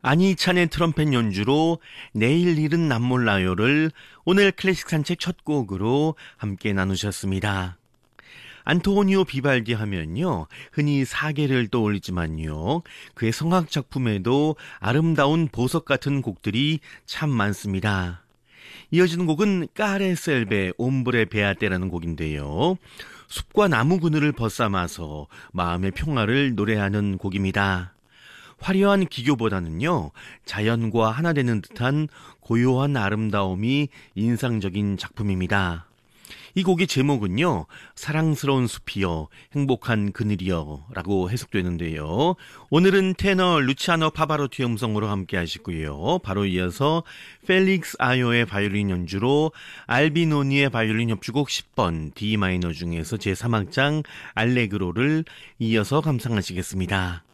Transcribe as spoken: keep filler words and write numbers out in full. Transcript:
안희찬의 트럼펫 연주로 내일 일은 남몰라요를 오늘 클래식 산책 첫 곡으로 함께 나누셨습니다. 안토니오 비발디 하면요, 흔히 사계를 떠올리지만요, 그의 성악 작품에도 아름다운 보석 같은 곡들이 참 많습니다. 이어지는 곡은 까레 셀베 옴브레 베아떼라는 곡인데요, 숲과 나무 그늘을 벗삼아서 마음의 평화를 노래하는 곡입니다. 화려한 기교보다는요, 자연과 하나 되는 듯한 고요한 아름다움이 인상적인 작품입니다. 이 곡의 제목은요, 사랑스러운 숲이여 행복한 그늘이여 라고 해석되는데요, 오늘은 테너 루치아노 파바로티 음성으로 함께 하시고요, 바로 이어서 펠릭스 아요의 바이올린 연주로 알비노니의 바이올린 협주곡 십 번 D 마이너 중에서 제삼 악장 알레그로를 이어서 감상하시겠습니다.